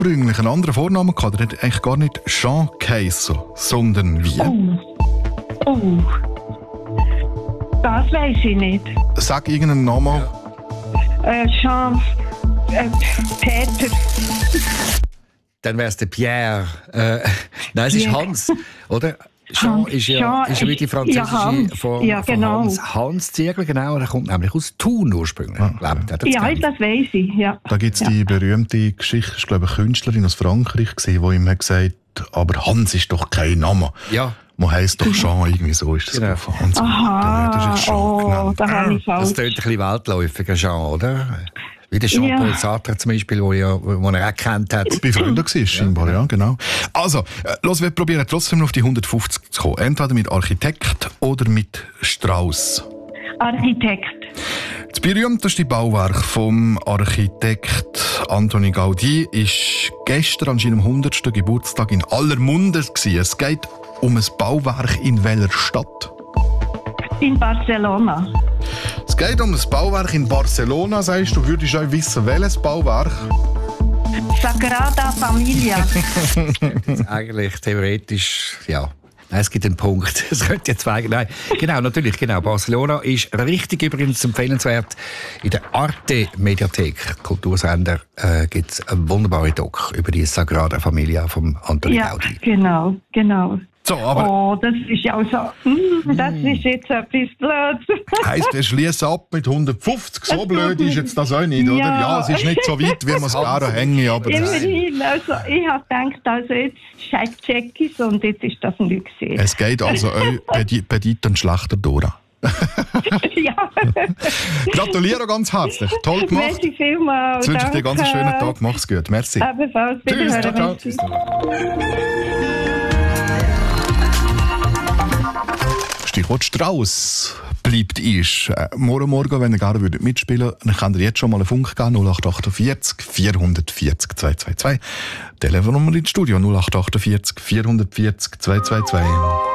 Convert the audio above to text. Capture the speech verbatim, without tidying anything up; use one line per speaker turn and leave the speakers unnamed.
ursprünglich einen anderen Vornamen gehabt. Er hat eigentlich gar nicht Jean geheissen, sondern wie?
Oh. Oh. Das weiß ich nicht.
Sag irgendeinen Namen.
Äh, Jean... Äh, Peter.
Dann wäre es der Pierre. Äh, nein, es ist
Pierre.
Hans, oder? Jean
Hans.
ist ja,
Jean
ist ja wie die französische
ja, Hans.
Form
Ja,
von
genau.
Hans. Hans Ziegler, genau. Der kommt nämlich aus Thun ursprünglich.
Ah,
Lebt er,
Ja,
kennt.
das weiß ich. Ja.
Da gibt es
ja.
die berühmte Geschichte, ich glaube, eine Künstlerin aus Frankreich, die ihm hat gesagt, aber Hans ist doch kein Name.
Ja.
Man heisst doch Jean, irgendwie so ist das.
Genau.
Von Hans.
Aha,
Das ist Jean
oh,
genannt.
da habe ich
Das
falsch.
klingt ein bisschen weltläufiger, Jean, oder? Wie der Jean-Paul
Ja.
Sartre zum Beispiel, wo, ja, wo er auch kennt hat.
Bei Freunden war scheinbar, ja, genau. Also, äh, los, wir probieren trotzdem noch auf die hundertfünfzig zu kommen. Entweder mit Architekt oder mit Strauss.
Architekt.
Das berühmteste Bauwerk vom Architekt Antoni Gaudí ist gestern an seinem hundertsten Geburtstag in aller Munde gewesen. Es geht um ein Bauwerk in welcher Stadt?
In Barcelona.
Es geht um ein Bauwerk in Barcelona, sagst du. Würdest du auch wissen, welches Bauwerk?
Sagrada Familia.
Eigentlich theoretisch, ja. Nein, es gibt einen Punkt. Es könnte jetzt zwei. Nein, genau, natürlich, genau. Barcelona ist richtig übrigens empfehlenswert. In der Arte-Mediathek, Kultursender, äh, gibt es eine wunderbare Doc über die Sagrada Familia von Antoni
Ja,
Gaudí.
genau, genau.
So, aber
Oh, das ist ja so. Mm, das ist jetzt etwas blöd.
heisst, wir schließen ab mit hundertfünfzig. So blöd ist jetzt das auch nicht, oder?
Ja.
Ja, es ist nicht so weit, wie man es gerne hängen, aber das,
Immerhin, also ich habe gedacht, also jetzt check ich es und jetzt ist das nicht gesehen.
es geht also auch bei die- bei dir dann schlechter durch.
Ja.
Gratuliere ganz herzlich. Toll gemacht.
Merci vielmals.
Jetzt wünsche ich dir ganz einen schönen
Danke.
Tag. Mach's gut. Merci.
Ebenfalls.
Tschüss.
Wiederhören.
Ciao, ciao.
Merci.
Stichwort Strauss bleibt ist. Äh, morgen Morgen, wenn ihr gerne würdet mitspielen würdet, dann könnt ihr jetzt schon mal einen Funk geben. null acht achtundvierzig vierhundertvierzig zweihundertzweiundzwanzig. Telefonnummer ins Studio null acht achtundvierzig vierhundertvierzig zweihundertzweiundzwanzig.